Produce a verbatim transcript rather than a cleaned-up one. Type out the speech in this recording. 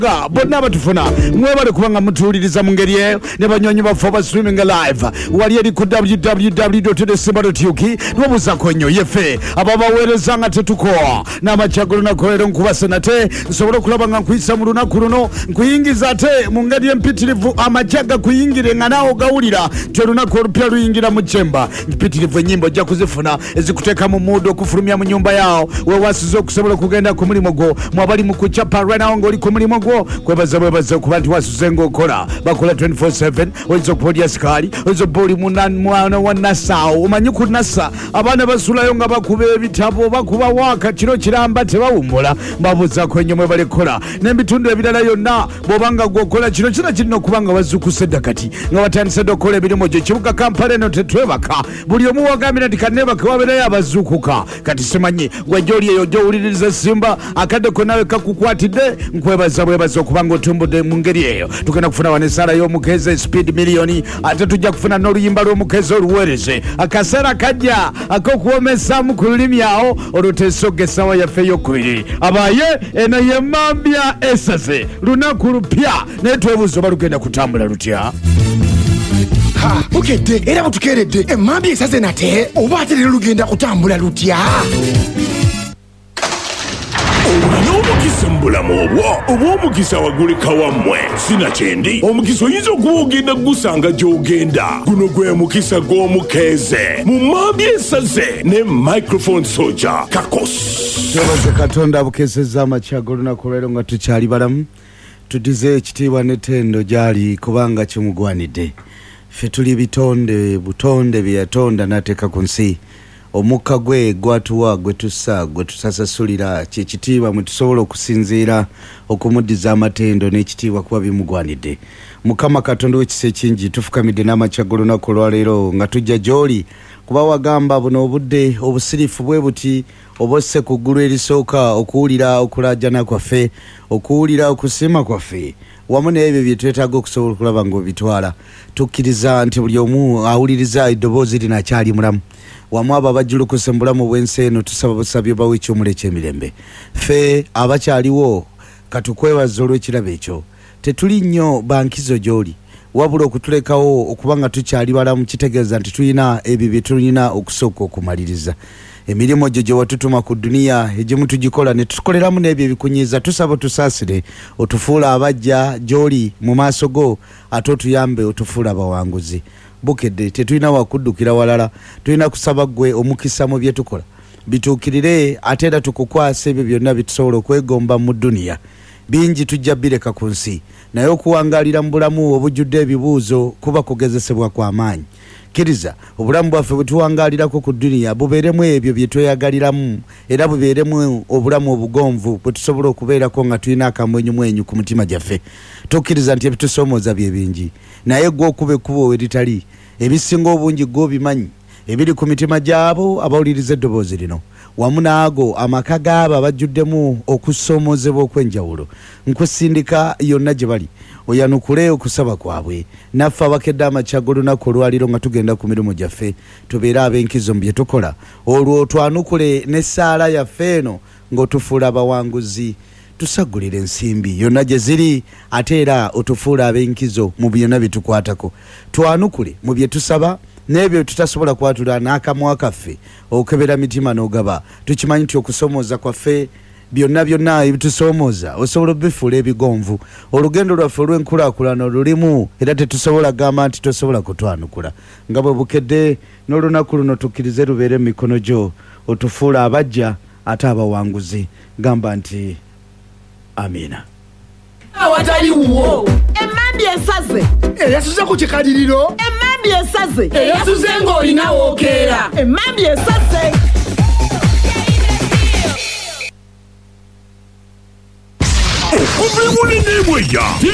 bonna abatufuna mwebale kubanga mutuuliriza mu ngeri eyo ne banyonyi baffe ba streaming live wali eri ku w w w dot esimba dot u k nibabuuzako nnyo yeffe ababaweereza nga tetukowa n'amakyaggo lunaku leero nkubase nate nsobole okulaba nga nkuyisa mu lunaku luno nkuyingiza ate mu ngeri empitirivu amajjaga kuyingire nga naawe ogawulira ti olunaku olupya luyingira mu kyemba mpitirivu ennyimba ojja kuzifuna ezikuteeka mu muudi okufulumya mu nyumba yawo wewasiza okusobola okugenda ku mulimu gwo mwabali mu kucapa ranawo ng'oli ku mulimu gwo kwebaza bwebaza okuba nti wasuze ng'okola bakola twenty-four seven oyinza okupodya sikaali oyinza obba oli mwana wa nasaawo omanyi ku nasa abaana basulayo nga bakuba ebitabo bakuba waaka kiro kiramba tebawummula mbabuuzako ennyo mwebale kola n'ebitundu ebirala yonna bw'obanga gwokola kino kina kirina okuba nga wazukuse dda kati nga watandise dda okukola emirimu gyo ekibuga kampala eno tetwebaka buli omu wagambira nti kanneebake wabeerayo abazuukuka kati simanyi gwejjooli eyo gy'owuliriza simba akadde konawe kakukwatidde nkwebaza bwebaza okubanga otumbudde mu ngeri eyo tugenda kufuna wano esaala y'omukeeze speed miliyoni ate tujja kufuna n'oluyimba lw'omukeeze oluweereze akaseera kajja ak'okuwomesaamu ku lulimi awo oluteesa oggesawa yaffe ey'okubiri abaye eno ye mambya esaze lunaku lupya naye twebuuza oba lugenda kutambula lutya ha bukedde era butukeeredde emmambya esaze nate oba ate leero lugenda kutambula lutya olina omukisa mu bulamu obwo oba omukisa waguleka wammwe sinakyendi omukisa oyinza okuba ogenda gusanga gy'ogenda guno gwe mukisa gw'omukeeze mu mambya esaze ne microphone soja kakos twebaze katonda abukeesezza amakyago olunaku olwero nga tukyali balamu tudize ekitiibwa n'ettendo gy'ali kubanga kimugwanidde ffe tuli bitonde butonde bye yatonda n'ateeka ku nsi omukka gwe gwatuwa gwe tussa gwe tusasasulira kyekitiibwa mwe tusobola okusinziira okumuddiza amatendo n'ekitiibwa kuba bimugwanidde mukama katonda w'ekisa ekingi tufukamidde n'amakyago olunaku olwaleero nga tujja gy'oli kuba wagamba buno obudde obusirifu bwe buti obosse ku ggulu erisooka okuwulira okulaajana kwaffe okuwulira okusiima kwaffe wamu n'ebyo bye twetaaga okusobola okulaba ng'obitwala tukkiriza nti buli omu awuliriza eddoboozi lino akyali mulamu wamu abo abajjulukuse mu bulamu bw'ensi eno tusaba busabyo bawe ekyomula eky'emirembe ffe abakyaliwo katukwebaza olw'ekirabo ekyo tetuli nnyo bankizo gy'oli wabula okutulekawo okuba nga tukyali balamu kitegeeza nti tulina ebyo bye tulina okusooka okumaliriza emirimu gyo gye watutuma ku duniya egimu tugikola ne tukoleramu n'ebyo ebikunyiiza tusaba otusaasire otufuula abajja gy'oli mu maaso go ate otuyambe otufuula abawanguzi bukedde tetulina wakuddukira walala tulina kusaba ggwe omukisa mu bye tukola bituukirire ate era tukukwasa ebyo byonna bitusobola okwegomba mu duniya bingi tujja bireka ku nsi naye okuwangaalira mu bulamu obujjudde ebibuuzo kuba kugezesebwa kw'amaanyi kkiriza obulamu bwaffe bwe tuwangaalirako ku duniya bubeeremu ebyo bye tweyagaliramu era bubeeremu obulamu obugonvu bwe tusobola okubeerako nga tulina akamwenyumwenyu ku mutima gyaffe tukkiriza nti ebitusoomooza bye bingi naye gwe okuba ekkubo we litali ebisinga obungi gw'obimanyi ebiri ku mitima gy'abo abawuliriza eddoboozi lino wamu naago amaka g'abo abajjuddemu okusoomoozebwa okw'enjawulo nkusindika yonna gye bali oyanukule okusaba kwabwe naffe abakedde amakyago olunaku olwaliro nga tugenda ku mirimu gyaffe tubeere ab'enkizo mu bye tukola olwo twanukule n'essaala yaffe eno ng'otufuula abawanguzi tusagulire ensimbi yonna gye ziri ate era otufuula ab'enkizo mu byonna bye tukwatako twanukule mu bye tusaba n'ebyo tutasobola kwatula n'akamwa kaffe okebera mitima n'ogaba tukimanyi nti okusomooza kwaffe byonna byonna ebitusoomooza osobola obifuula ebigonvu olugendo lwaffe olw'enkulaakulana lulimu era tetusobola gamba nti tosobola kutwanukula nga bwe bukedde n'olunaku luno tukkirize lubeere mu mikono gyo otufuula abajja ate abawanguzi gamba nti amiina awataliwo emmambi esaze eyasuze ku kikaliriro emmambi esaze eyasuze ng'olina wookeera emmambi esaze okubiwulidde bweya